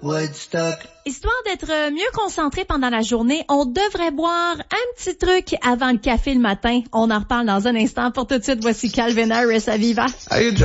Woodstock. Histoire d'être mieux concentré pendant la journée, on devrait boire un petit truc avant le café le matin. On en reparle dans un instant. Pour tout de suite, voici Calvin Harris à Viva.